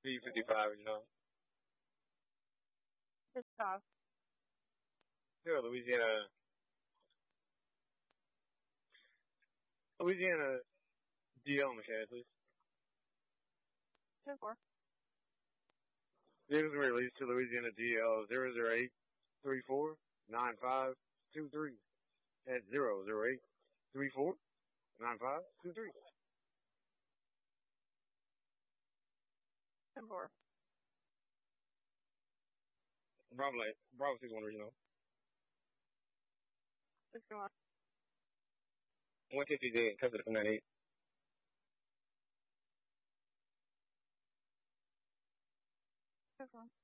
B55, you know. Good stuff. Yeah, Louisiana DL on the cast, please. 10-4. Vehicles were released to Louisiana DL 008349523 at 008349523. 10-4. Bravo 61 Regional. 61. 150 dead, custody from 98. 10-4.